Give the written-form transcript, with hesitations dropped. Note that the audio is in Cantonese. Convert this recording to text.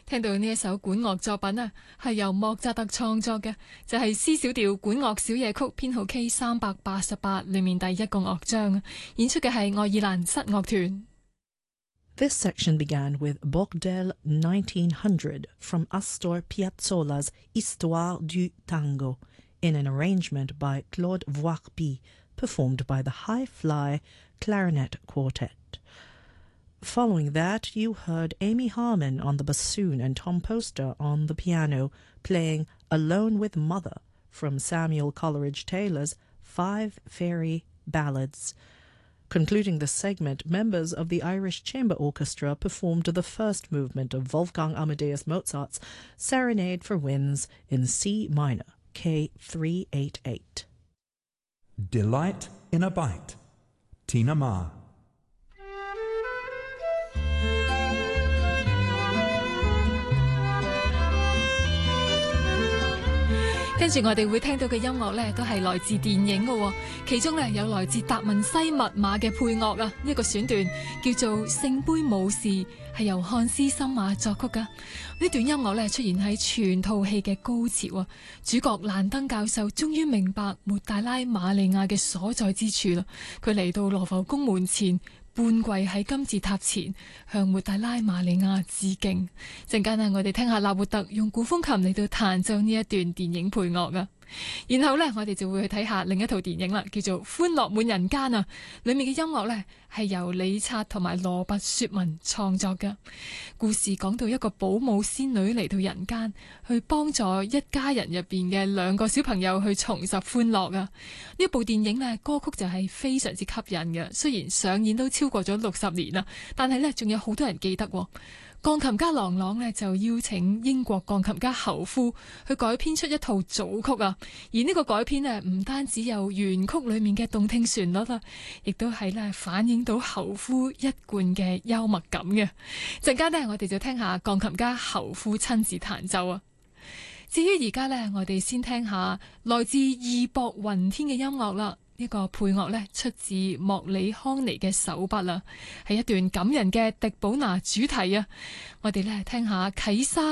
聽到呢一首管樂作品啊，係由莫扎特創作嘅，就係 C 小調管樂小夜曲編號 K388裏面第一個樂章，演出嘅係愛爾蘭室樂團。 This section began with Bordel 1900 from Astor Piazzolla's Histoire du Tango in an arrangement by Claude Voirby, performed by the High Fly Clarinet Quartet. Following that, you heard Amy Harmon on the bassoon and Tom Poster on the piano, playing Alone with Mother from Samuel Coleridge Taylor's Five Fairy Ballads. Concluding the segment, members of the Irish Chamber Orchestra performed the first movement of Wolfgang Amadeus Mozart's Serenade for Winds in C minor, K388. Delight in a Bite, Tina Ma. 跟住我哋會聽到嘅音樂呢，都係來自電影嘅，其中呢，有來自達文西密碼嘅配樂啊，一個選段叫做《聖杯武士》，係由漢斯森馬作曲噶。呢段音樂呢，出現喺全套戲嘅高潮啊，主角蘭登教授終於明白抹大拉瑪利亞嘅所在之處啦，佢嚟到羅浮宮門前，半跪喺金字塔前向抹大拉瑪利亞致敬。陣間我哋聽下納活特用古風琴嚟到彈奏呢一段電影配樂啊。然後呢，我哋就會去睇下另一套電影啦，叫做《歡樂滿人間》啊。裏面嘅音樂呢，係由李察同埋羅拔雪文創作嘅。故事講到一個保姆仙女嚟到人間，去幫助一家人入邊嘅兩個小朋友去重拾歡樂啊。呢部電影呢，歌曲就係非常之吸引嘅。雖然上演都超過咗60年啦，但係呢，仲有好多人記得。鋼琴家郎朗呢，就邀請英國鋼琴家侯夫去改編出一套組曲啊，而呢個改編呢，唔單止有原曲裏面嘅動聽旋律啦，亦都係呢反映到侯夫一貫嘅幽默感嘅。陣間呢，我哋就聽下鋼琴家侯夫親自彈奏啊。至於而家呢，我哋先聽下來自義薄雲天嘅音樂啦。呢個配樂呢，出自莫里康尼嘅手筆啦，係一段感人嘅迪寶拿主題啊！我哋呢，聽下啟莎